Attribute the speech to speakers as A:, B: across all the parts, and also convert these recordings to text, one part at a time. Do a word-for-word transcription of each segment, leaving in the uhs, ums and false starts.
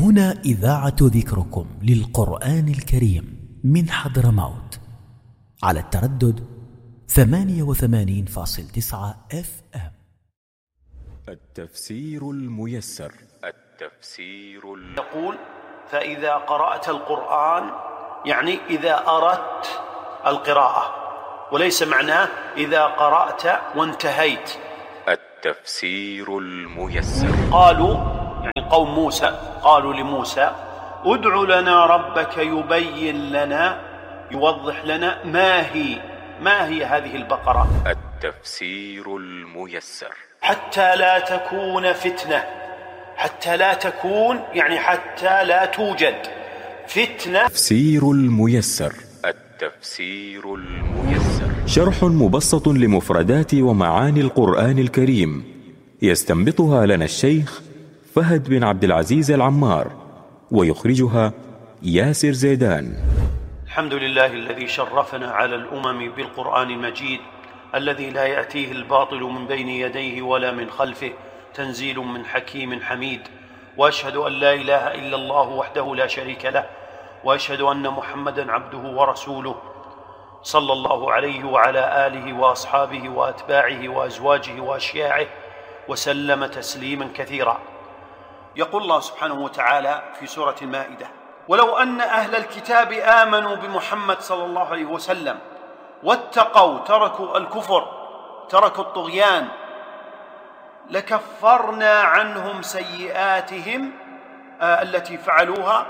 A: هنا إذاعة ذكركم للقرآن الكريم من حضرموت على التردد ثمانية وثمانين فاصل تسعة اف ام.
B: التفسير الميسر. التفسير ال...
C: يقول: فإذا قرأت القرآن يعني إذا أردت القراءة، وليس معناه إذا قرأت وانتهيت.
B: التفسير الميسر.
C: قالوا يعني قوم موسى قالوا لموسى: ادع لنا ربك يبين لنا يوضح لنا ما هي ما هي هذه البقرة.
B: التفسير الميسر.
C: حتى لا تكون فتنة، حتى لا تكون يعني حتى لا توجد فتنة.
B: تفسير الميسر. التفسير الميسر شرح مبسط لمفردات ومعاني القرآن الكريم، يستنبطها لنا الشيخ فهد بن عبد العزيز العمار، ويخرجها ياسر زيدان.
C: الحمد لله الذي شرفنا على الأمم بالقرآن المجيد، الذي لا يأتيه الباطل من بين يديه ولا من خلفه، تنزيل من حكيم حميد. وأشهد أن لا إله إلا الله وحده لا شريك له، وأشهد أن محمدًا عبده ورسوله، صلى الله عليه وعلى آله وأصحابه وأتباعه وأزواجه وأشياعه وسلم تسليمًا كثيرا. يقول الله سبحانه وتعالى في سورة المائدة: ولو أن أهل الكتاب آمنوا بمحمد صلى الله عليه وسلم واتقوا تركوا الكفر تركوا الطغيان لكفرنا عنهم سيئاتهم آه التي فعلوها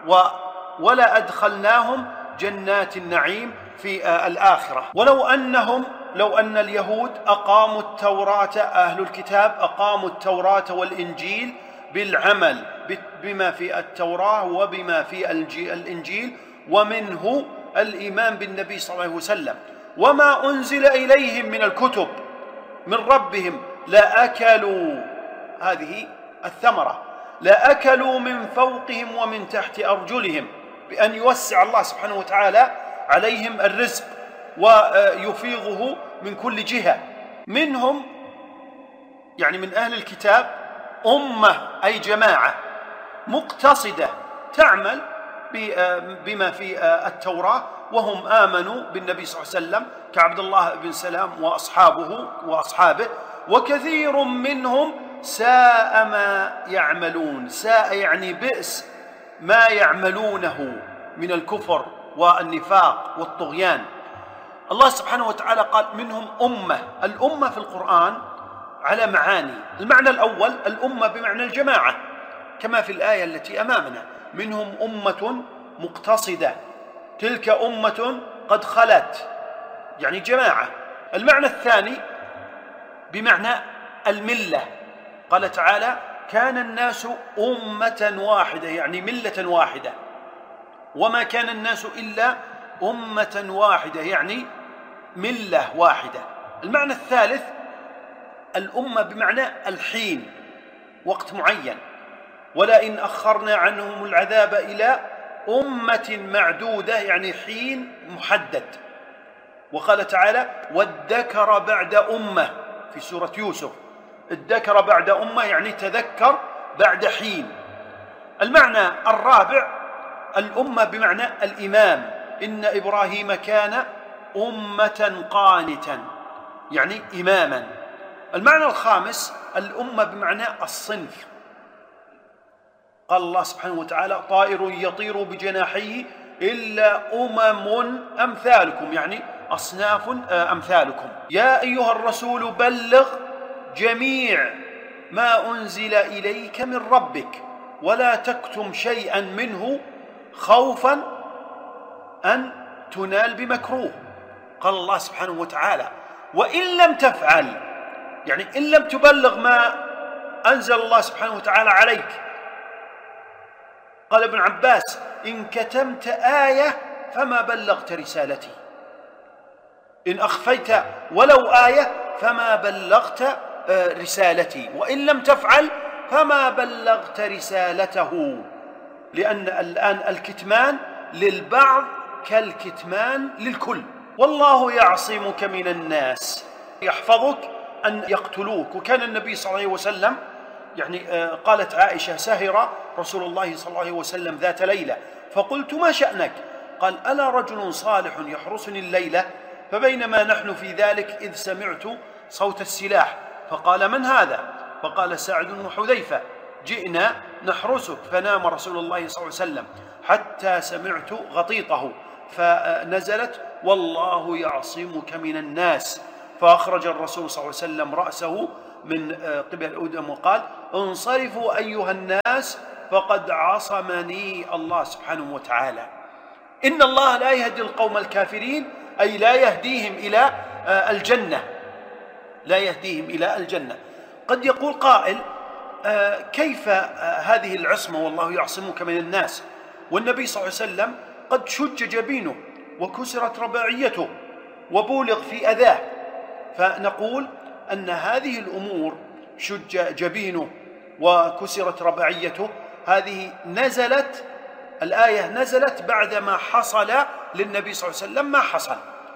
C: ولا أدخلناهم جنات النعيم في آه الآخرة. ولو أنهم لو أن اليهود أقاموا التوراة، أهل الكتاب أقاموا التوراة والإنجيل بالعمل بما في التوراة وبما في الإنجيل، ومنه الإيمان بالنبي صلى الله عليه وسلم وما أنزل إليهم من الكتب من ربهم، لأكلوا هذه الثمرة لأكلوا من فوقهم ومن تحت أرجلهم، بأن يوسع الله سبحانه وتعالى عليهم الرزق ويفيضه من كل جهة. منهم يعني من أهل الكتاب أمة أي جماعة مقتصدة تعمل بما في التوراة، وهم آمنوا بالنبي صلى الله عليه وسلم كعبد الله بن سلام وأصحابه وأصحابه. وكثير منهم ساء ما يعملون، ساء يعني بئس ما يعملونه من الكفر والنفاق والطغيان. الله سبحانه وتعالى قال منهم أمة. الأمة في القرآن على معاني. المعنى الأول الأمة بمعنى الجماعة كما في الآية التي أمامنا: منهم أمة مقتصدة تلك أمة قد خلت، يعني جماعة. المعنى الثاني بمعنى الملة، قال تعالى: كان الناس أمة واحدة يعني ملة واحدة، وما كان الناس إلا أمة واحدة يعني ملة واحدة. المعنى الثالث الأمة بمعنى الحين، وقت معين: ولئن أخرنا عنهم العذاب إلى أمة معدودة يعني حين محدد. وقال تعالى: وادكر بعد أمة في سورة يوسف، الذكر بعد أمة يعني تذكر بعد حين. المعنى الرابع الأمة بمعنى الإمام: إن إبراهيم كان أمة قانتا يعني إماما. المعنى الخامس الأمة بمعنى الصنف، قال الله سبحانه وتعالى: طائر يطير بجناحيه إلا أمم أمثالكم يعني أصناف أمثالكم. يا أيها الرسول بلغ جميع ما أنزل إليك من ربك ولا تكتم شيئا منه خوفا أن تنال بمكروه. قال الله سبحانه وتعالى: وإن لم تفعل يعني إن لم تبلغ ما أنزل الله سبحانه وتعالى عليك. قال ابن عباس: إن كتمت آية فما بلغت رسالتي، إن أخفيت ولو آية فما بلغت رسالتي، وإن لم تفعل فما بلغت رسالته. لأن الآن الكتمان للبعض كالكتمان للكل. والله يعصمك من الناس، يحفظك أن يقتلوك. وكان النبي صلى الله عليه وسلم يعني قالت عائشة: سهر رسول الله صلى الله عليه وسلم ذات ليلة، فقلت: ما شأنك؟ قال: ألا رجل صالح يحرسني الليلة؟ فبينما نحن في ذلك إذ سمعت صوت السلاح، فقال: من هذا؟ فقال: سعد وحذيفة، جئنا نحرسك. فنام رسول الله صلى الله عليه وسلم حتى سمعت غطيطه، فنزلت: والله يعصمك من الناس. فأخرج الرسول صلى الله عليه وسلم رأسه من قبل الأدم وقال: انصرفوا أيها الناس فقد عصمني الله سبحانه وتعالى. إن الله لا يهدي القوم الكافرين، أي لا يهديهم إلى الجنة، لا يهديهم إلى الجنة. قد يقول قائل: كيف هذه العصمة والله يعصمك من الناس والنبي صلى الله عليه وسلم قد شج جبينه وكسرت رباعيته وبولغ في أذاه؟ فنقول أن هذه الأمور، شج جبينه وكسرت رباعيته، هذه نزلت، الآية نزلت بعدما حصل للنبي صلى الله عليه وسلم ما حصل.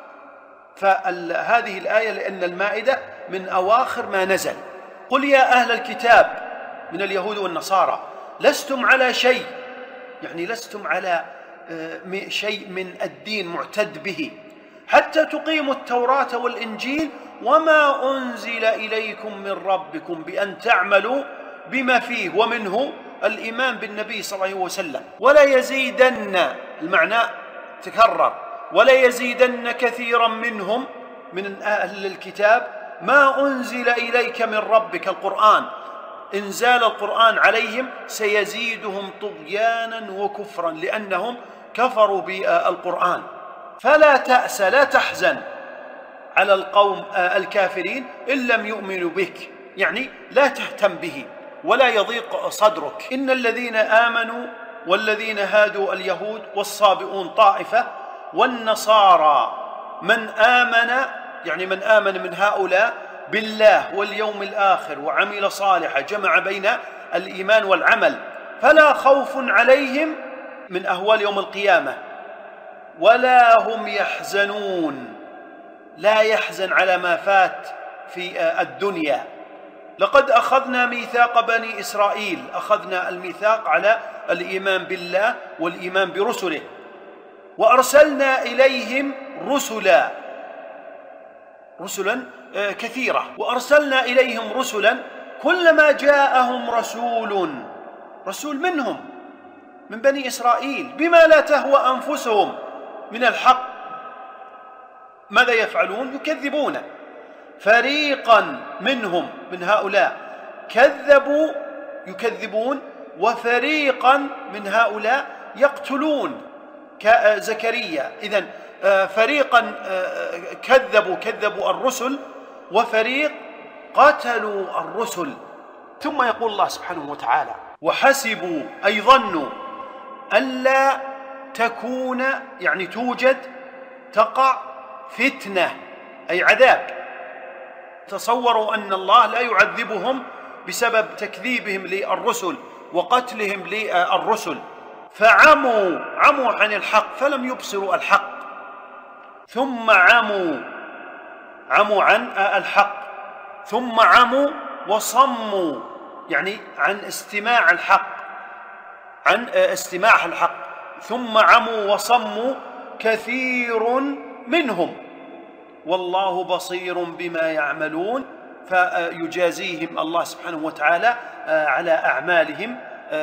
C: فهذه الآية لأن المائدة من أواخر ما نزل. قل يا أهل الكتاب من اليهود والنصارى لستم على شيء، يعني لستم على شيء من الدين معتد به، حتى تقيموا التوراة والإنجيل وما أنزل إليكم من ربكم بأن تعملوا بما فيه، ومنه الإيمان بالنبي صلى الله عليه وسلم. ولا يزيدن، المعنى تكرر، ولا يزيدن كثيرا منهم من أهل الكتاب ما أنزل إليك من ربك، القرآن، إنزال القرآن عليهم سيزيدهم طغيانا وكفرا لأنهم كفروا بالقرآن. فلا تأس، لا تحزن على القوم الكافرين إن لم يؤمنوا بك، يعني لا تهتم به ولا يضيق صدرك. إن الذين آمنوا والذين هادوا اليهود والصابئون طائفة والنصارى من آمن، يعني من آمن من هؤلاء بالله واليوم الآخر وعمل صالحا، جمع بين الإيمان والعمل، فلا خوف عليهم من أهوال يوم القيامة ولا هم يحزنون، لا يحزن على ما فات في الدنيا. لقد أخذنا ميثاق بني إسرائيل، أخذنا الميثاق على الإيمان بالله والإيمان برسله، وأرسلنا إليهم رسلا رسلا كثيرة، وأرسلنا إليهم رسلا كلما جاءهم رسول رسول منهم من بني إسرائيل بما لا تهوى أنفسهم من الحق، ماذا يفعلون؟ يكذبون. فريقا منهم من هؤلاء كذبوا يكذبون، وفريقا من هؤلاء يقتلون كزكريا. إذن فريقا كذبوا كذبوا الرسل، وفريق قتلوا الرسل. ثم يقول الله سبحانه وتعالى: وحسبوا، أي ظنوا، ألا تكون، يعني توجد، تقع فتنة، أي عذاب. تصوروا أن الله لا يعذبهم بسبب تكذيبهم للرسل وقتلهم للرسل، فعموا عموا عن الحق فلم يبصروا الحق، ثم عموا عموا عن الحق، ثم عموا وصموا، يعني عن استماع الحق عن استماع الحق ثم عموا وصموا كثير منهم والله بصير بما يعملون. فيجازيهم الله سبحانه وتعالى على أعمالهم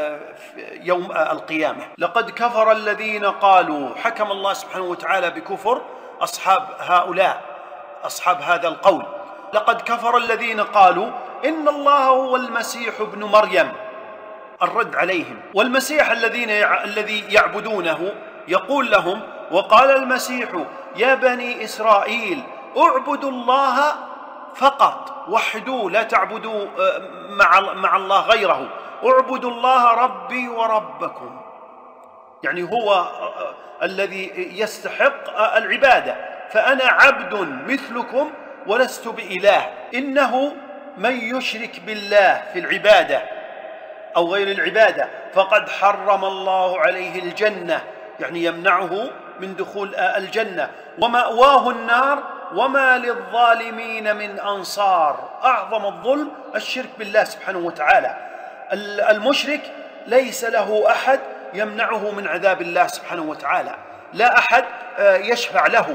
C: يوم القيامة. لقد كفر الذين قالوا، حكم الله سبحانه وتعالى بكفر أصحاب هؤلاء أصحاب هذا القول. لقد كفر الذين قالوا إن الله هو المسيح ابن مريم، الرد عليهم. والمسيح الذين الذي يعبدونه يقول لهم: وقال المسيح يا بني إسرائيل اعبدوا الله فقط، وحدوا، لا تعبدوا مع مع الله غيره، اعبدوا الله ربي وربكم، يعني هو الذي يستحق العبادة، فأنا عبد مثلكم ولست بإله. إنه من يشرك بالله في العبادة أو غير العبادة فقد حرم الله عليه الجنة، يعني يمنعه من دخول الجنة، ومأواه النار وما للظالمين من أنصار. أعظم الظلم الشرك بالله سبحانه وتعالى، المشرك ليس له أحد يمنعه من عذاب الله سبحانه وتعالى، لا أحد يشفع له.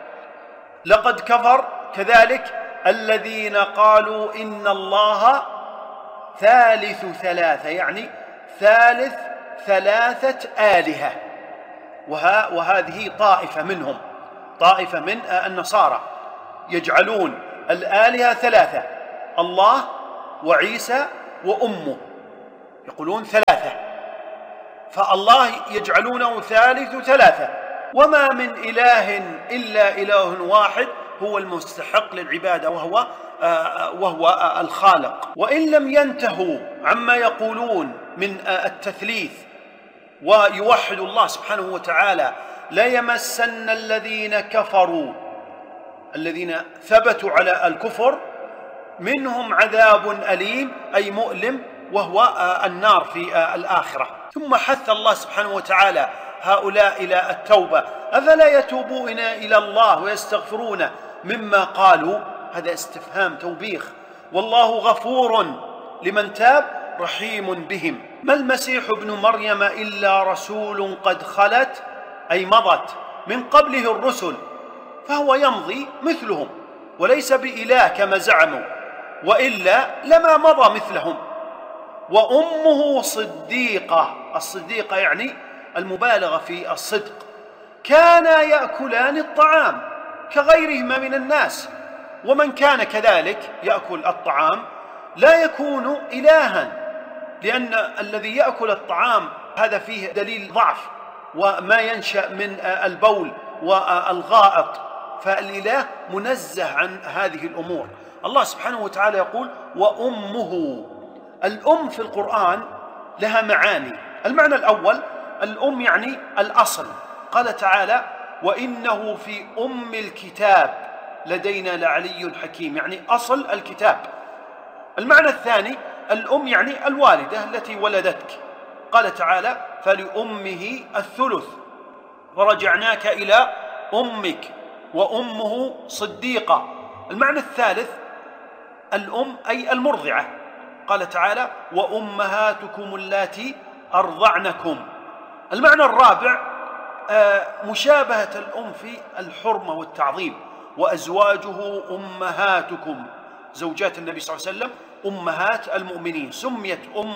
C: لقد كفر كذلك الذين قالوا إن الله ثالث ثلاثة، يعني ثالث ثلاثة آلهة، وهذه طائفة منهم، طائفة من النصارى يجعلون الآلهة ثلاثة، الله وعيسى وأمه، يقولون ثلاثة، فالله يجعلونه ثالث ثلاثة. وما من إله إلا إله واحد هو المستحق للعبادة وهو آه وهو الخالق. وإن لم ينتهوا عما يقولون من آه التثليث ويوحدوا الله سبحانه وتعالى ليمسن الذين كفروا، الذين ثبتوا على الكفر، منهم عذاب أليم أي مؤلم، وهو آه النار في آه الآخرة. ثم حث الله سبحانه وتعالى هؤلاء إلى التوبة، أفلا يتوبون إلى الله ويستغفرون مما قالوا؟ هذا استفهام توبيخ. والله غفور لمن تاب رحيم بهم. ما المسيح ابن مريم إلا رسول قد خلت، أي مضت من قبله الرسل، فهو يمضي مثلهم وليس بإله كما زعموا، وإلا لما مضى مثلهم. وأمه صديقة، الصديقة يعني المبالغة في الصدق، كانا يأكلان الطعام كغيرهما من الناس، ومن كان كذلك يأكل الطعام لا يكون إلها، لأن الذي يأكل الطعام هذا فيه دليل ضعف وما ينشأ من البول والغائط، فالإله منزه عن هذه الأمور. الله سبحانه وتعالى يقول وأمه. الأم في القرآن لها معاني. المعنى الأول الأم يعني الأصل، قال تعالى وإنه في أم الكتاب لدينا لعلي حكيم، يعني أصل الكتاب. المعنى الثاني الأم يعني الوالدة التي ولدتك، قال تعالى فلأمه الثلث ورجعناك إلى أمك وأمه صديقة. المعنى الثالث الأم أي المرضعة، قال تعالى وأمهاتكم اللاتي أرضعنكم. المعنى الرابع مشابهة الأم في الحرمة والتعظيم، وأزواجه أمهاتكم، زوجات النبي صلى الله عليه وسلم أمهات المؤمنين، سميت أم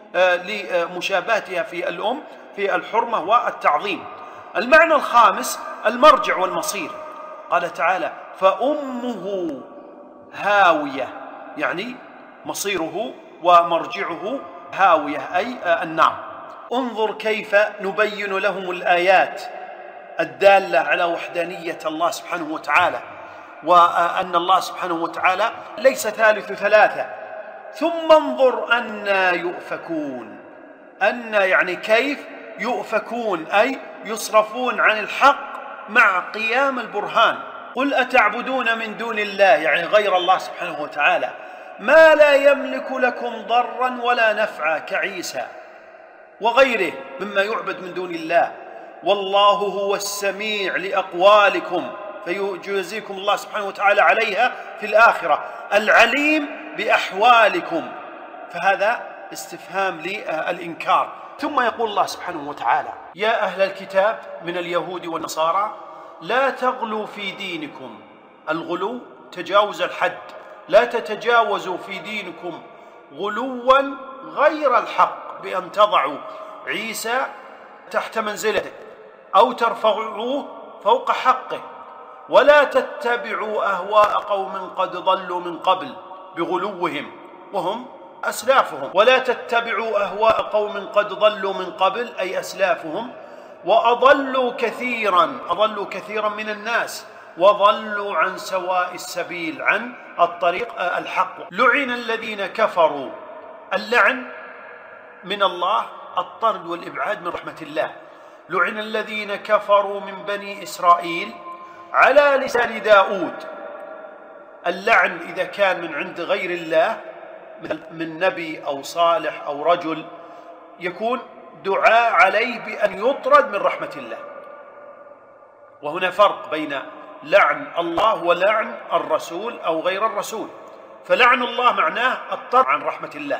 C: لمشابهتها في الأم في الحرمة والتعظيم. المعنى الخامس المرجع والمصير، قال تعالى فأمه هاوية، يعني مصيره ومرجعه هاوية أي النار. انظر كيف نبين لهم الآيات الدالة على وحدانية الله سبحانه وتعالى، وأن الله سبحانه وتعالى ليس ثالث ثلاثة. ثم انظر أنى يؤفكون، أنى يعني كيف يؤفكون، أي يصرفون عن الحق مع قيام البرهان. قل أتعبدون من دون الله، يعني غير الله سبحانه وتعالى، ما لا يملك لكم ضرا ولا نفعا كعيسى وغيره مما يعبد من دون الله، والله هو السميع لأقوالكم فيجازيكم الله سبحانه وتعالى عليها في الآخرة، العليم بأحوالكم. فهذا استفهام للإنكار. ثم يقول الله سبحانه وتعالى يا أهل الكتاب من اليهود والنصارى لا تغلوا في دينكم، الغلو تجاوز الحد، لا تتجاوزوا في دينكم غلوا غير الحق بأن تضعوا عيسى تحت منزلته أو ترفعوه فوق حقه، ولا تتبعوا أهواء قوم قد ضلوا من قبل بغلوهم وهم أسلافهم، ولا تتبعوا أهواء قوم قد ضلوا من قبل أي أسلافهم، وأضلوا كثيرا، أضلوا كثيرا من الناس، وضلوا عن سواء السبيل، عن الطريق الحق. لعن الذين كفروا، اللعن من الله الطرد والإبعاد من رحمة الله. لعن الذين كفروا من بني إسرائيل على لسان داود. اللعن إذا كان من عند غير الله من نبي أو صالح أو رجل يكون دعاء عليه بأن يطرد من رحمة الله، وهنا فرق بين لعن الله ولعن الرسول أو غير الرسول. فلعن الله معناه الطرد عن رحمة الله،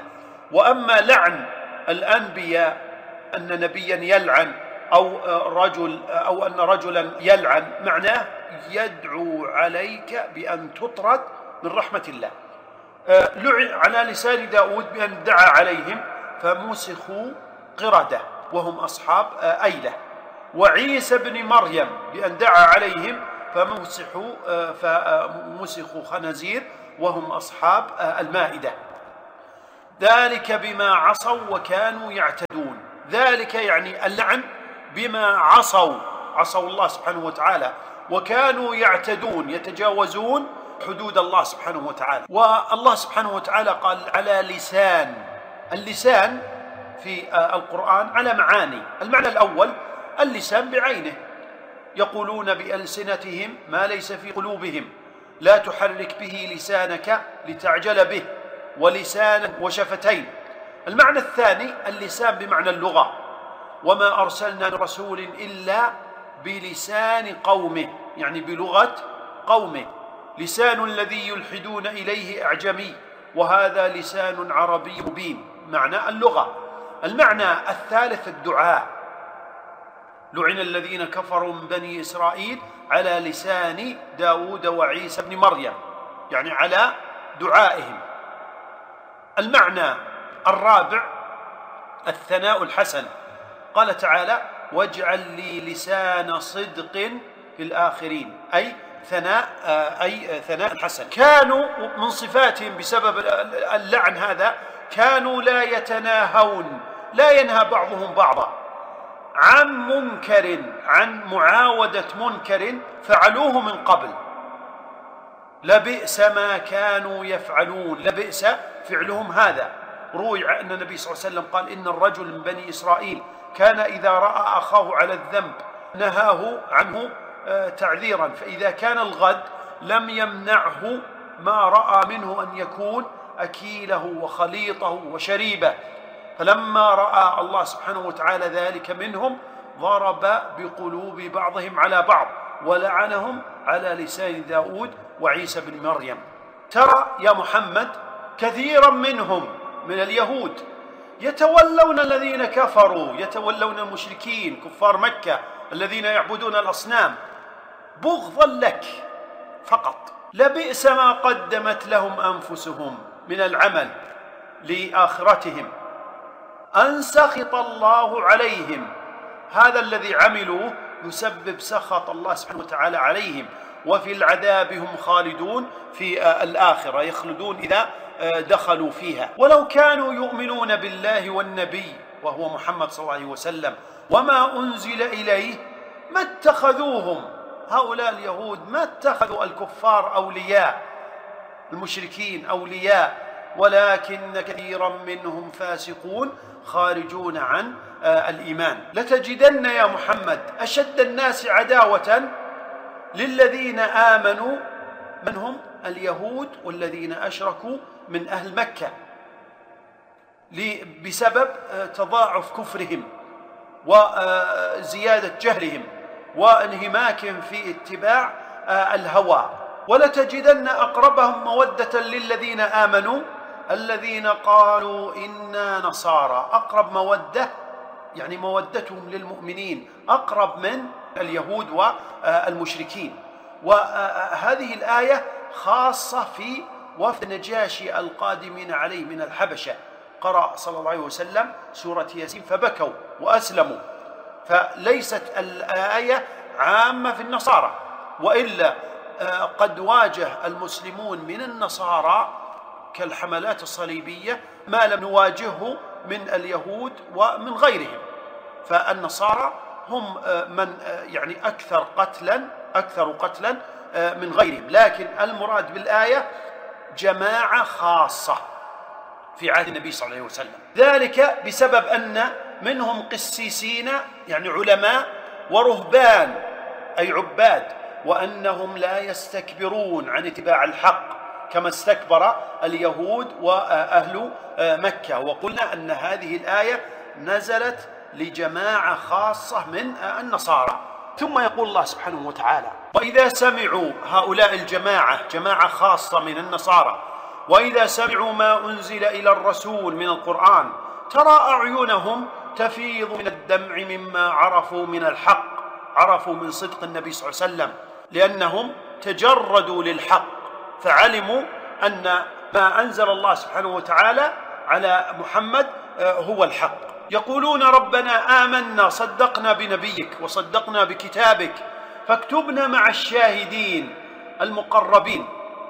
C: وأما لعن الأنبياء أن نبيا يلعن أو رجل أو أن رجلا يلعن معناه يدعو عليك بأن تطرد من رحمة الله. لعن على لسان داود بأن دعا عليهم فمسخوا قردة وهم أصحاب أيلة، وعيسى بن مريم بأن دعا عليهم فمسحوا فمسخوا خنازير وهم أصحاب المائدة. ذلك بما عصوا وكانوا يعتدون. ذلك يعني اللعن بما عصوا عصوا الله سبحانه وتعالى وكانوا يعتدون يتجاوزون حدود الله سبحانه وتعالى. والله سبحانه وتعالى قال على لسان. اللسان في القرآن على معاني. المعنى الأول اللسان بعينه، يقولون بألسنتهم ما ليس في قلوبهم لا تحرك به لسانك لتعجل به ولسانا وشفتين. المعنى الثاني اللسان بمعنى اللغة، وما أرسلنا من رسول إلا بلسان قومه، يعني بلغة قومه. لسان الذي يلحدون إليه أعجمي وهذا لسان عربي مبين، معنى اللغة. المعنى الثالث الدعاء. لعن الذين كفروا من بني إسرائيل على لسان داود وعيسى بن مريم، يعني على دعائهم. المعنى الرابع الثناء الحسن. قال تعالى واجعل لي لسان صدق في الآخرين، أي ثناء أي ثناء الحسن. كانوا من صفاتهم بسبب اللعن هذا كانوا لا يتناهون، لا ينهى بعضهم بعضا عن منكر، عن معاودة منكر فعلوه من قبل. لبئس ما كانوا يفعلون، لبئس فعلهم هذا. روي أن النبي صلى الله عليه وسلم قال إن الرجل من بني إسرائيل كان إذا رأى أخاه على الذنب نهاه عنه تعذيرا، فإذا كان الغد لم يمنعه ما رأى منه أن يكون أكيله وخليطه وشريبه. فلما رأى الله سبحانه وتعالى ذلك منهم ضرب بقلوب بعضهم على بعض ولعنهم على لسان داود وعيسى بن مريم. ترى يا محمد كثيرا منهم من اليهود يتولون الذين كفروا، يتولون المشركين كفار مكة الذين يعبدون الأصنام بغضا لك فقط. لبئس ما قدمت لهم أنفسهم من العمل لآخرتهم أن سخط الله عليهم. هذا الذي عملوه يسبب سخط الله سبحانه وتعالى عليهم، وفي العذاب هم خالدون في الآخرة، يخلدون إذا دخلوا فيها. ولو كانوا يؤمنون بالله والنبي وهو محمد صلى الله عليه وسلم وما أنزل إليه ما اتخذوهم، هؤلاء اليهود ما اتخذوا الكفار أولياء، المشركين أولياء، ولكن كثيرا منهم فاسقون خارجون عن الإيمان. لتجدن يا محمد أشد الناس عداوة للذين آمنوا من هم اليهود والذين أشركوا من أهل مكة بسبب تضاعف كفرهم وزيادة جهلهم وانهماكهم في اتباع الهوى. ولتجدن أقربهم مودة للذين آمنوا الذين قالوا إنا نصارى. أقرب مودة يعني مودتهم للمؤمنين أقرب من اليهود والمشركين. وهذه الآية خاصة في وفد النجاشي القادمين عليه من الحبشة. قرأ صلى الله عليه وسلم سورة ياسين فبكوا وأسلموا، فليست الآية عامة في النصارى، وإلا قد واجه المسلمون من النصارى كالحملات الصليبية ما لم نواجهه من اليهود ومن غيرهم. فالنصارى هم من يعني أكثر قتلا أكثر قتلا من غيرهم، لكن المراد بالآية جماعة خاصة في عهد النبي صلى الله عليه وسلم. ذلك بسبب أن منهم قسيسين يعني علماء ورهبان أي عباد، وأنهم لا يستكبرون عن اتباع الحق كما استكبر اليهود وأهل مكة. وقلنا أن هذه الآية نزلت لجماعة خاصة من النصارى. ثم يقول الله سبحانه وتعالى وإذا سمعوا هؤلاء الجماعة جماعة خاصة من النصارى وإذا سمعوا ما أنزل إلى الرسول من القرآن ترى أعينهم تفيض من الدمع مما عرفوا من الحق، عرفوا من صدق النبي صلى الله عليه وسلم، لأنهم تجردوا للحق فعلموا أن ما أنزل الله سبحانه وتعالى على محمد هو الحق. يقولون ربنا آمنا صدقنا بنبيك وصدقنا بكتابك فاكتبنا مع الشاهدين المقربين،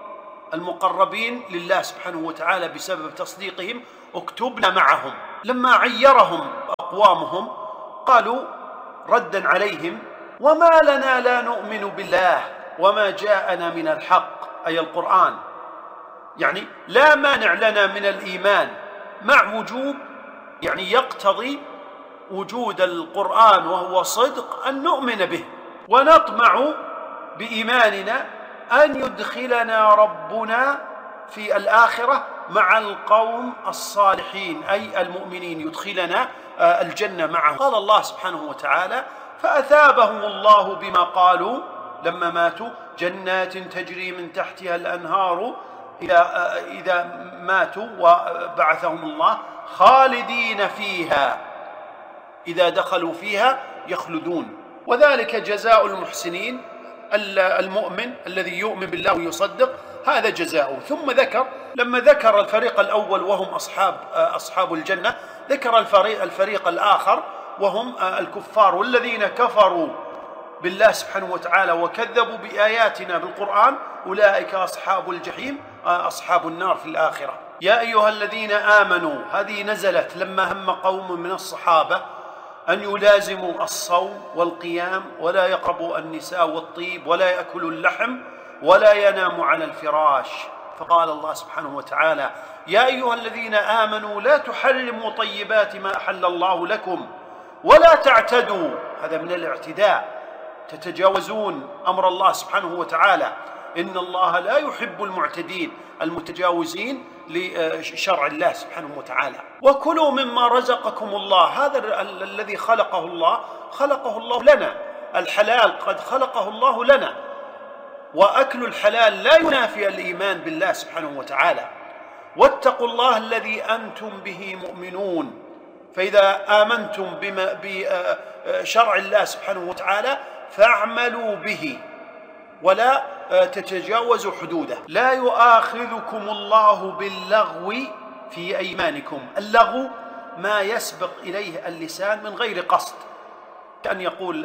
C: المقربين لله سبحانه وتعالى بسبب تصديقهم اكتبنا معهم. لما عيرهم أقوامهم قالوا ردا عليهم وما لنا لا نؤمن بالله وما جاءنا من الحق، أي القرآن، يعني لا مانع لنا من الإيمان مع وجوب، يعني يقتضي وجود القرآن وهو صدق أن نؤمن به، ونطمع بإيماننا أن يدخلنا ربنا في الآخرة مع القوم الصالحين أي المؤمنين، يدخلنا الجنة معهم. قال الله سبحانه وتعالى فأثابهم الله بما قالوا لما ماتوا جنات تجري من تحتها الأنهار إذا, إذا ماتوا وبعثهم الله خالدين فيها، إذا دخلوا فيها يخلدون، وذلك جزاء المحسنين المؤمن الذي يؤمن بالله ويصدق، هذا جزاؤه. ثم ذكر لما ذكر الفريق الأول وهم أصحاب أصحاب الجنة ذكر الفريق الفريق الآخر وهم الكفار والذين كفروا بالله سبحانه وتعالى وكذبوا بآياتنا بالقرآن، أولئك أصحاب الجحيم أصحاب النار في الآخرة. يا أيها الذين آمنوا، هذه نزلت لما هم قوم من الصحابة أن يلازموا الصوم والقيام ولا يقربوا النساء والطيب ولا يأكلوا اللحم ولا يناموا على الفراش، فقال الله سبحانه وتعالى يا أيها الذين آمنوا لا تحرموا طيبات ما أحل الله لكم ولا تعتدوا، هذا من الاعتداء، تتجاوزون أمر الله سبحانه وتعالى، إن الله لا يحب المعتدين المتجاوزين لشرع الله سبحانه وتعالى. وكلوا مما رزقكم الله، هذا الذي خلقه الله خلقه الله لنا، الحلال قد خلقه الله لنا، وأكل الحلال لا ينافي الإيمان بالله سبحانه وتعالى. واتقوا الله الذي أنتم به مؤمنون، فإذا آمنتم بما بشرع الله سبحانه وتعالى فاعملوا به ولا تتجاوزوا حدوده. لا يؤاخذكم الله باللغو في أيمانكم، اللغو ما يسبق إليه اللسان من غير قصد، كأن يقول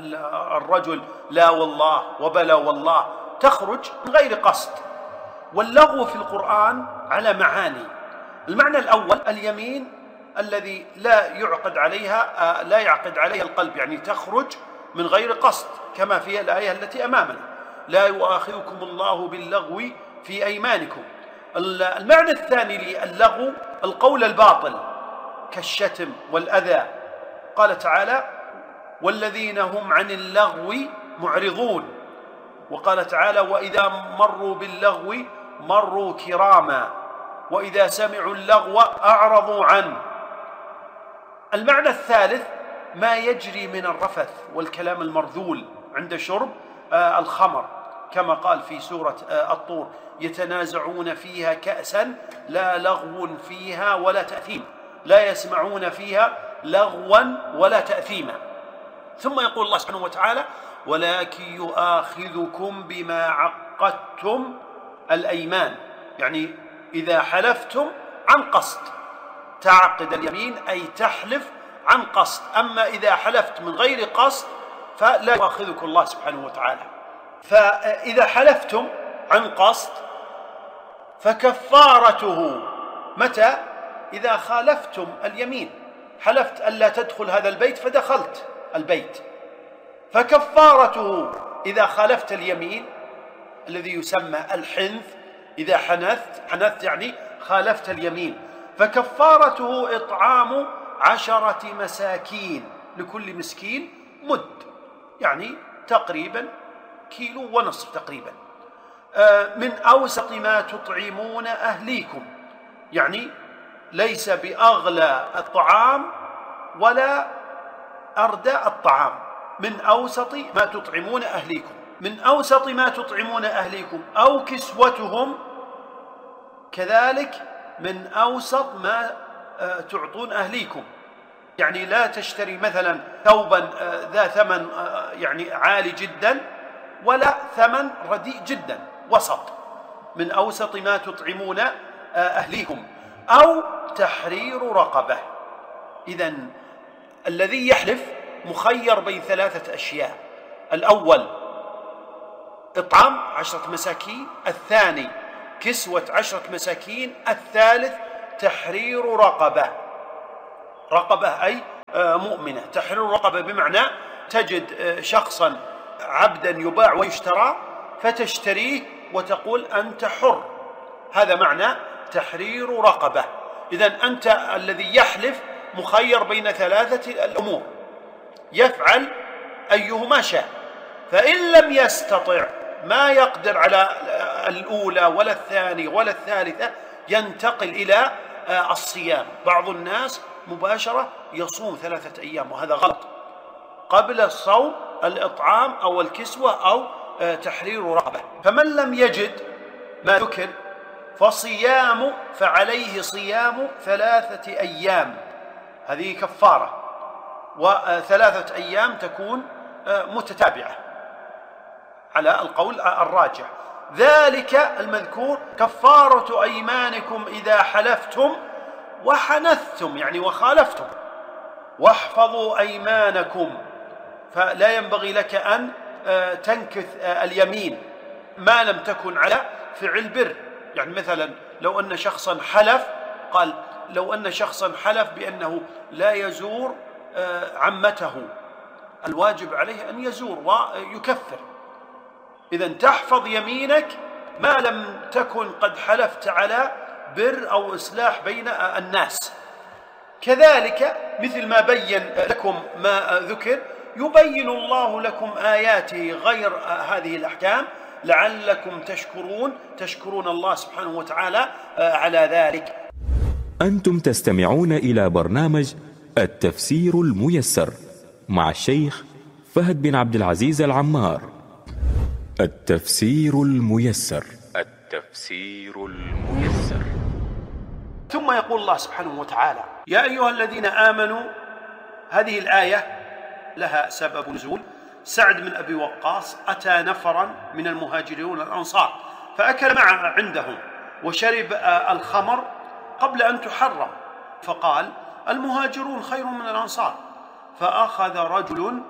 C: الرجل لا والله وبلا والله، تخرج من غير قصد. واللغو في القرآن على معاني، المعنى الأول اليمين الذي لا يعقد عليها لا يعقد عليها القلب، يعني تخرج من غير قصد كما في الآية التي أمامنا لا يؤاخذكم الله باللغو في أيمانكم. المعنى الثاني للغو القول الباطل كالشتم والأذى، قال تعالى والذين هم عن اللغو معرضون، وقال تعالى وإذا مروا باللغو مروا كراما وإذا سمعوا اللغو أعرضوا عنه. المعنى الثالث ما يجري من الرفث والكلام المرذول عند شرب الخمر، كما قال في سورة الطور يتنازعون فيها كأسا لا لغو فيها ولا تأثيم، لا يسمعون فيها لغوا ولا تأثيما. ثم يقول الله سبحانه وتعالى ولكن يؤاخذكم بما عقدتم الأيمان، يعني إذا حلفتم عن قصد، تعقد اليمين أي تحلف عن قصد، أما إذا حلفت من غير قصد فلا يؤاخذكم الله سبحانه وتعالى. فإذا حلفتم عن قصد فكفارته متى؟ إذا خالفتم اليمين، حلفت ألا تدخل هذا البيت فدخلت البيت، فكفارته إذا خالفت اليمين الذي يسمى الحنث، إذا حنثت حنثت يعني خالفت اليمين، فكفارته إطعام عشرة مساكين، لكل مسكين مد، يعني تقريبا كيلو ونصف تقريبا، من أوسط ما تطعمون أهليكم، يعني ليس بأغلى الطعام ولا أردى الطعام، من أوسط ما تطعمون أهليكم، من أوسط ما تطعمون أهليكم أو كسوتهم كذلك من أوسط ما تعطون أهليكم، يعني لا تشتري مثلا ثوبا ذا ثمن يعني عالي جدا ولا ثمن رديء جدا، وسط، من أوسط ما تطعمون أهليكم، أو تحرير رقبة. إذن الذي يحلف مخير بين ثلاثة أشياء: الأول إطعام عشرة مساكين، الثاني كسوة عشرة مساكين، الثالث تحرير رقبة. رقبة أي مؤمنة. تحرير رقبة بمعنى تجد شخصا عبدا يباع ويشترى فتشتريه وتقول أنت حر، هذا معنى تحرير رقبة. إذن أنت الذي يحلف مخير بين ثلاثة الأمور، يفعل أيهما شاء، فإن لم يستطع ما يقدر على الأولى ولا الثانية ولا الثالثة ينتقل إلى الصيام. بعض الناس مباشرة يصوم ثلاثة أيام، وهذا غلط. قبل الصوم الإطعام أو الكسوة أو تحرير رقبة. فمن لم يجد ما ذكر فصيام فعليه صيام ثلاثة أيام، هذه كفارة، وثلاثة أيام تكون متتابعة على القول الراجح. ذلك المذكور كفارة أيمانكم إذا حلفتم وحنثتم، يعني وخالفتم. واحفظوا أيمانكم، فلا ينبغي لك أن تنكث اليمين ما لم تكن على فعل بر. يعني مثلا لو أن شخصا حلف، قال لو أن شخصا حلف بأنه لا يزور عمته، الواجب عليه أن يزور ويكفر. إذن تحفظ يمينك ما لم تكن قد حلفت على بر أو إصلاح بين الناس. كذلك مثل ما بين لكم ما ذكر، يبين الله لكم آياته غير هذه الأحكام لعلكم تشكرون، تشكرون الله سبحانه وتعالى على ذلك.
B: أنتم تستمعون إلى برنامج التفسير الميسر مع الشيخ فهد بن عبد العزيز العمار. التفسير الميسر. التفسير الميسر.
C: ثم يقول الله سبحانه وتعالى: يا أيها الذين آمنوا. هذه الآية لها سبب نزول. سعد بن أبي وقاص أتى نفرا من المهاجرين الأنصار فأكل معه عندهم وشرب الخمر قبل أن تحرم، فقال: المهاجرون خير من الأنصار. فأخذ رجل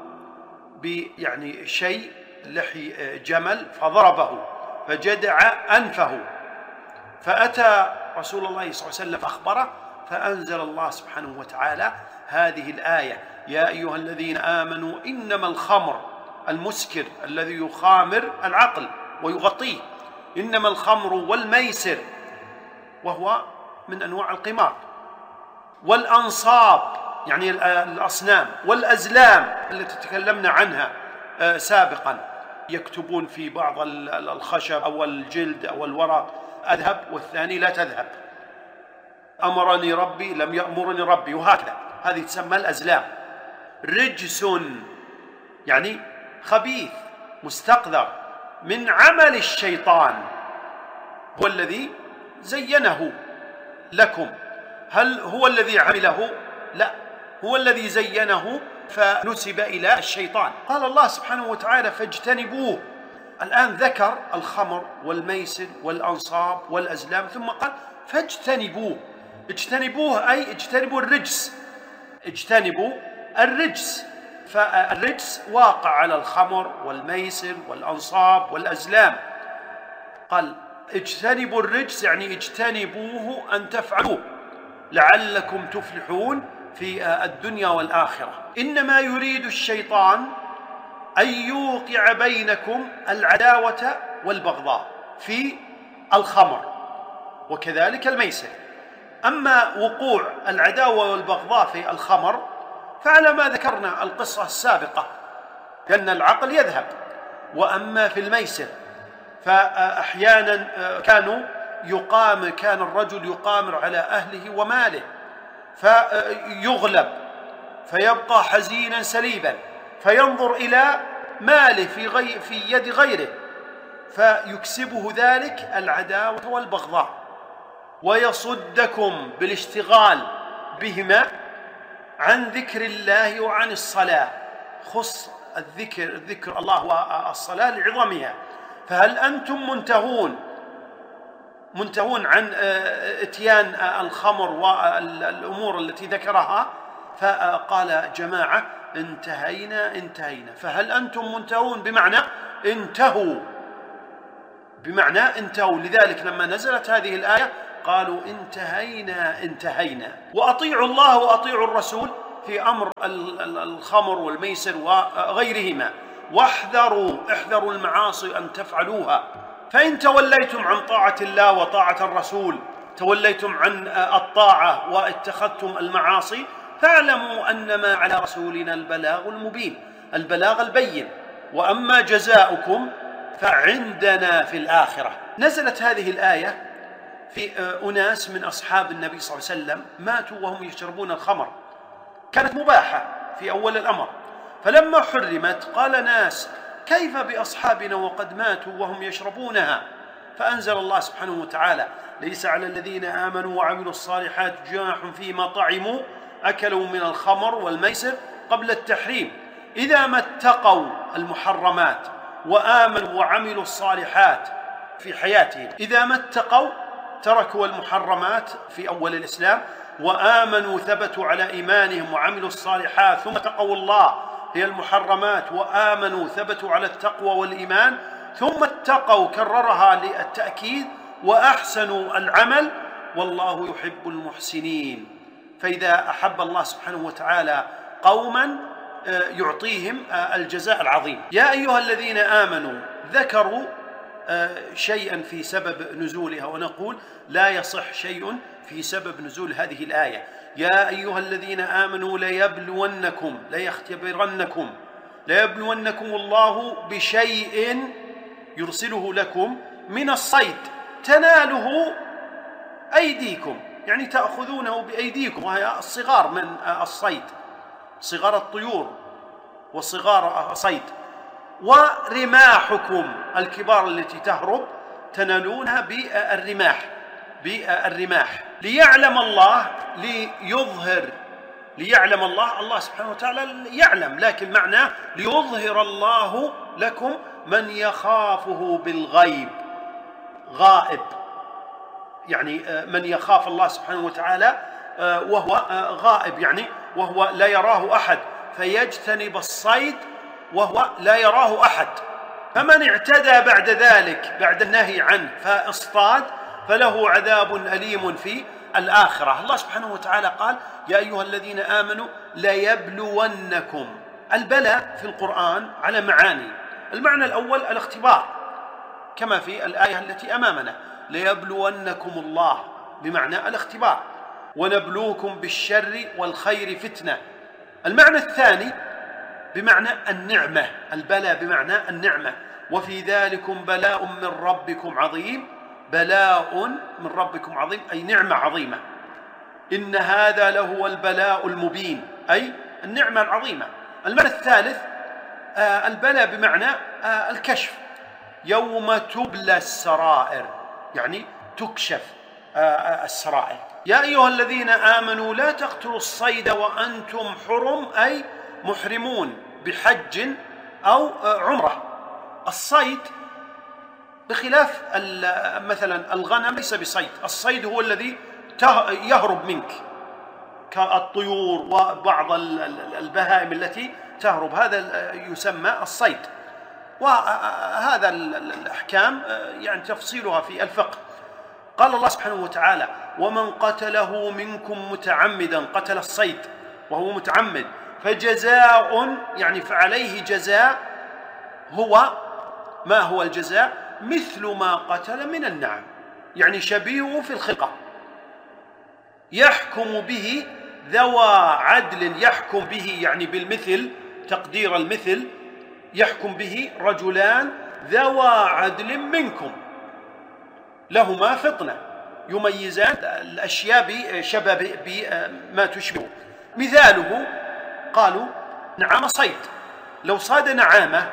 C: يعني شيء لحي جمل فضربه فجدع أنفه، فأتى رسول الله صلى الله عليه وسلم فأخبره، فأنزل الله سبحانه وتعالى هذه الآية: يا أيها الذين آمنوا إنما الخمر المسكر الذي يخامر العقل ويغطيه، إنما الخمر والميسر وهو من أنواع القمار، والأنصاب يعني الأصنام، والأزلام التي تكلمنا عنها سابقا، يكتبون في بعض الخشب أو الجلد أو الورق أذهب والثاني لا تذهب، أمرني ربي لم يأمرني ربي، وهكذا. هذه تسمى الأزلام. رجس يعني خبيث مستقذر من عمل الشيطان، هو الذي زينه لكم. هل هو الذي عمله؟ لا، هو الذي زينه فنسب إلى الشيطان. قال الله سبحانه وتعالى: فاجتنبوه. الآن ذكر الخمر والميسر والأنصاب والأزلام، ثم قال فاجتنبوه. اجتنبوه أي اجتنبوا الرجس، اجتنبوا الرجس. فالرجس واقع على الخمر والميسر والأنصاب والأزلام. قال اجتنبوا الرجس يعني اجتنبوه أن تفعلوه لعلكم تفلحون في الدنيا والآخرة. إنما يريد الشيطان أن يوقع بينكم العداوة والبغضاء في الخمر وكذلك الميسر. أما وقوع العداوة والبغضاء في الخمر فعلى ما ذكرنا القصة السابقة، لأن العقل يذهب. وأما في الميسر فأحيانا كانوا يقام كان الرجل يقامر على أهله وماله فيغلب فيبقى حزينا سليبا، فينظر إلى ماله في, غي في يد غيره فيكسبه ذلك العداوة والبغضاء. ويصدكم بالاشتغال بهما عن ذكر الله وعن الصلاة. خص الذكر ذكر الله والصلاة لعظمها. فهل أنتم منتهون منتهون عن اتيان الخمر والأمور التي ذكرها؟ فقال جماعة انتهينا انتهينا. فهل أنتم منتهون بمعنى انتهوا، بمعنى انتهوا. لذلك لما نزلت هذه الآية قالوا انتهينا انتهينا. وأطيعوا الله وأطيعوا الرسول في أمر الخمر والميسر وغيرهما، واحذروا احذروا المعاصي أن تفعلوها. فإن توليتم عن طاعة الله وطاعة الرسول، توليتم عن الطاعة واتخذتم المعاصي، فاعلموا أنما على رسولنا البلاغ المبين، البلاغ البين، وأما جزاؤكم فعندنا في الآخرة. نزلت هذه الآية في أناس من أصحاب النبي صلى الله عليه وسلم ماتوا وهم يشربون الخمر، كانت مباحة في أول الأمر، فلما حرمت قال ناس كيف بأصحابنا وقد ماتوا وهم يشربونها؟ فأنزل الله سبحانه وتعالى ليس على الذين آمنوا وعملوا الصالحات جناح فيما طعموا أكلوا من الخمر والميسر قبل التحريم إذا ما اتقوا المحرمات وآمنوا وعملوا الصالحات في حياتهم. إذا ما اتقوا تركوا المحرمات في أول الإسلام وآمنوا ثبتوا على إيمانهم وعملوا الصالحات ثم اتقوا الله هي المحرمات وآمنوا ثبتوا على التقوى والإيمان ثم اتقوا كررها للتأكيد وأحسنوا العمل والله يحب المحسنين. فإذا أحب الله سبحانه وتعالى قوما يعطيهم الجزاء العظيم. يا أيها الذين آمنوا ذكروا شيئا في سبب نزولها، ونقول لا يصح شيء في سبب نزول هذه الآية. يا أيها الذين آمنوا ليبلونكم ليختبرنكم ليبلونكم الله بشيء يرسله لكم من الصيد تناله أيديكم، يعني تأخذونه بأيديكم، وهي الصغار من الصيد، صغار الطيور وصغار الصيد، ورماحكم الكبار التي تهرب تنالونها بالرماح بالرماح ليعلم الله ليظهر ليعلم الله الله سبحانه وتعالى يعلم، لكن معناه ليظهر الله لكم من يخافه بالغيب، غائب، يعني من يخاف الله سبحانه وتعالى وهو غائب، يعني وهو لا يراه أحد، فيجتنب الصيد وهو لا يراه أحد. فمن اعتدى بعد ذلك بعد النهي عنه فاصطاد فله عذاب أليم في الآخرة. الله سبحانه وتعالى قال يا أيها الذين آمنوا ليبلونكم. البلاء في القرآن على معاني. المعنى الأول الاختبار كما في الآية التي أمامنا ليبلونكم الله بمعنى الاختبار، ونبلوكم بالشر والخير فتنة. المعنى الثاني بمعنى النعمة، البلاء بمعنى النعمة، وفي ذلكم بلاء من ربكم عظيم، بلاء من ربكم عظيم أي نعمة عظيمة. إن هذا لهو البلاء المبين أي النعمة العظيمة. المعنى الثالث آه البلاء بمعنى آه الكشف، يوم تبلى السرائر يعني تكشف آه السرائر. يا أيها الذين آمنوا لا تقتلوا الصيد وأنتم حرم أي محرمون بحج أو عمرة. الصيد بخلاف مثلا الغنم ليس بصيد، الصيد هو الذي يهرب منك كالطيور وبعض البهائم التي تهرب، هذا يسمى الصيد. وهذا الأحكام يعني تفصيلها في الفقه. قال الله سبحانه وتعالى ومن قتله منكم متعمدا، قتل الصيد وهو متعمد، فجزاء يعني فعليه جزاء، هو ما هو الجزاء؟ مثل ما قتل من النعم، يعني شبيهه في الخلقة، يحكم به ذوى عدل، يحكم به يعني بالمثل، تقدير المثل، يحكم به رجلان ذوى عدل منكم لهما فطنة، يميزان الأشياء بشبه بما تشبه. مثاله قالوا نعام صيد، لو صاد نعامة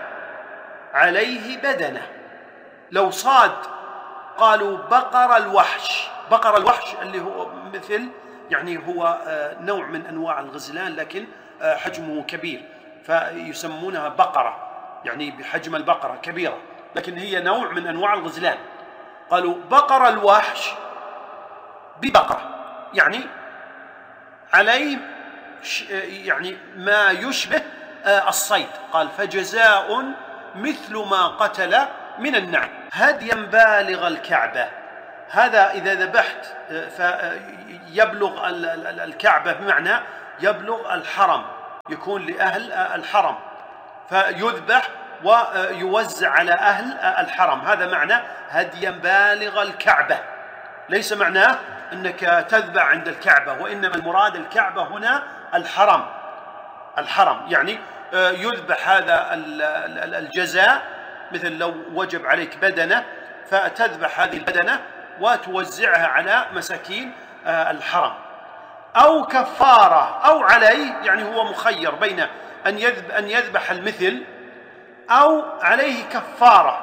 C: عليه بدنه، لو صاد قالوا بقر الوحش بقر الوحش اللي هو مثل يعني هو نوع من أنواع الغزلان لكن حجمه كبير، فيسمونها بقرة، يعني بحجم البقرة كبيرة، لكن هي نوع من أنواع الغزلان. قالوا بقر الوحش ببقرة، يعني عليه يعني ما يشبه الصيد. قال فجزاء مثل ما قتل من النعم هديا بالغ الكعبة. هذا إذا ذبحت فيبلغ الكعبة، بمعنى يبلغ الحرم، يكون لأهل الحرم، فيذبح ويوزع على أهل الحرم. هذا معنى هديا بالغ الكعبة، ليس معناه أنك تذبح عند الكعبة، وإنما المراد الكعبة هنا الحرم. الحرم يعني يذبح هذا الجزاء، مثل لو وجب عليك بدنة فتذبح هذه البدنة وتوزعها على مساكين الحرم، أو كفارة أو عليه، يعني هو مخير بين أن يذبح, أن يذبح المثل أو عليه كفارة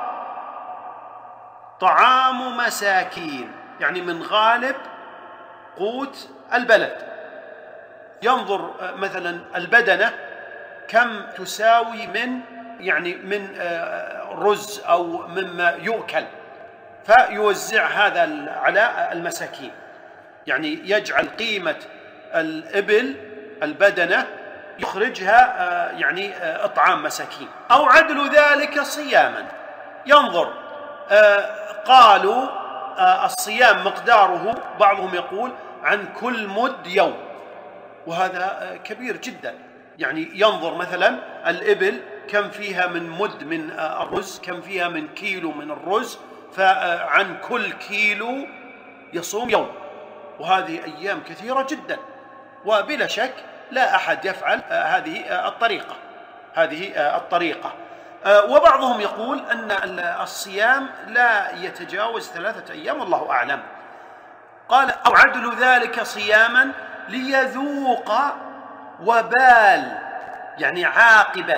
C: طعام مساكين، يعني من غالب قوت البلد. ينظر مثلا البدنة كم تساوي من يعني من رز أو مما يؤكل، فيوزع هذا على المساكين، يعني يجعل قيمة الإبل البدنة يخرجها يعني إطعام مساكين. أو عدل ذلك صياما، ينظر قالوا الصيام مقداره بعضهم يقول عن كل مد يوم، وهذا كبير جدا. يعني ينظر مثلا الإبل كم فيها من مد من الرز، كم فيها من كيلو من الرز، فعن كل كيلو يصوم يوم، وهذه أيام كثيرة جدا، وبلا شك لا أحد يفعل هذه الطريقة هذه الطريقة وبعضهم يقول أن الصيام لا يتجاوز ثلاثة أيام، والله أعلم. قال أو عدل ذلك صياما ليذوق وبال، يعني عاقبة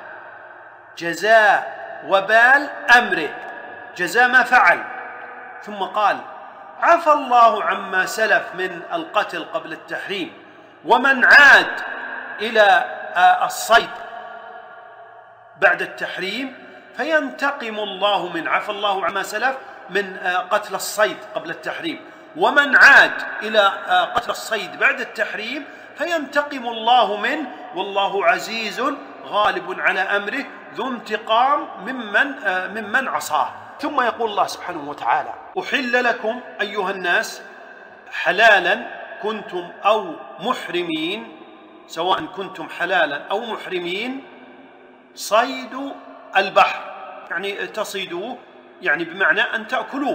C: جزاء وبال أمره، جزاء ما فعل. ثم قال عفى الله عما سلف من القتل قبل التحريم، ومن عاد إلى الصيد بعد التحريم فينتقم الله من عفى الله عما سلف من قتل الصيد قبل التحريم، ومن عاد إلى قتل الصيد بعد التحريم فينتقم الله منه، والله عزيز غالب على أمره ذو انتقام ممن ممن عصاه. ثم يقول الله سبحانه وتعالى أحل لكم أيها الناس حلالا كنتم أو محرمين، سواء كنتم حلالا أو محرمين، صيد البحر، يعني تصيدوه، يعني بمعنى أن تأكلوه.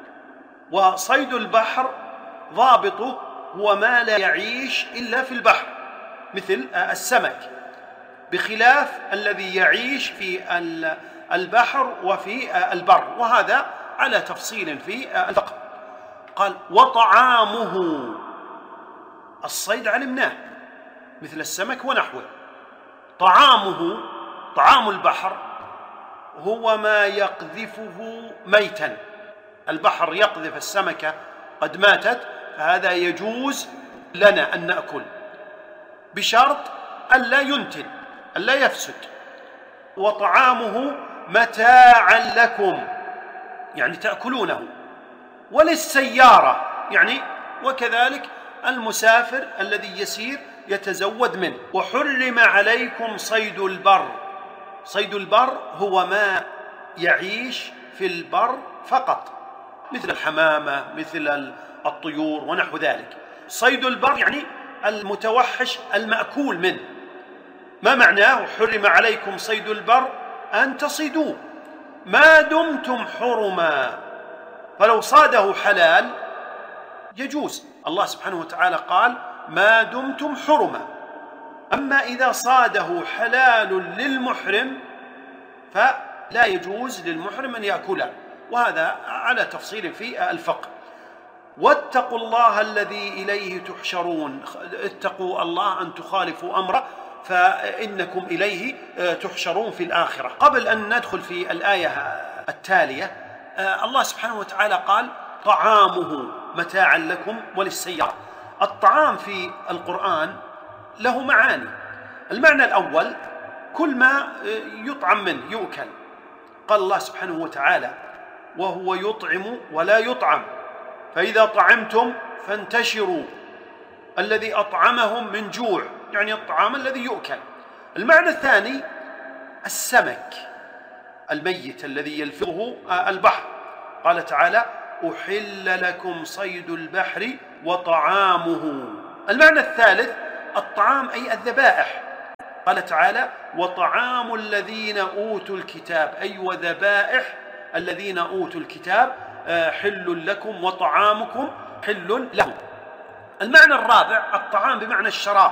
C: وصيد البحر ضابطه هو ما لا يعيش إلا في البحر، مثل السمك، بخلاف الذي يعيش في البحر وفي البر، وهذا على تفصيل في الفقه. قال وطعامه، الصيد علمناه مثل السمك ونحوه. طعامه، طعام البحر هو ما يقذفه ميتا، البحر يقذف السمكة قد ماتت، فهذا يجوز لنا أن نأكل بشرط ألا ينتن، ألا يفسد. وطعامه متاعا لكم، يعني تأكلونه، وللسيارة، يعني وكذلك المسافر الذي يسير يتزود منه. وحرم عليكم صيد البر، صيد البر هو ما يعيش في البر فقط، مثل الحمامة، مثل الطيور ونحو ذلك. صيد البر يعني المتوحش المأكول منه. ما معناه حرم عليكم صيد البر؟ أن تصيدوه ما دمتم حرما، فلو صاده حلال يجوز. الله سبحانه وتعالى قال ما دمتم حرما. أما إذا صاده حلال للمحرم فلا يجوز للمحرم أن يأكله، وهذا على تفصيل في الفقه. واتقوا الله الذي إليه تحشرون، اتقوا الله أن تخالفوا أمره فإنكم إليه تحشرون في الآخرة. قبل أن ندخل في الآية التالية، الله سبحانه وتعالى قال طعامه، متاعا لكم وللسيارة. الطعام في القرآن له معاني. المعنى الأول كل ما يطعم منه يؤكل. قال الله سبحانه وتعالى: وهو يطعم ولا يطعم، فإذا طعمتم فانتشروا. الذي أطعمهم من جوع، يعني الطعام الذي يؤكل. المعنى الثاني السمك الميت الذي يلفظه البحر. قال تعالى: أحل لكم صيد البحر وطعامه. المعنى الثالث الطعام أي الذبائح. قال تعالى: وطعام الذين أوتوا الكتاب، أي وذبائح الذين أوتوا الكتاب حل لكم وطعامكم حل لهم. المعنى الرابع الطعام بمعنى الشراب.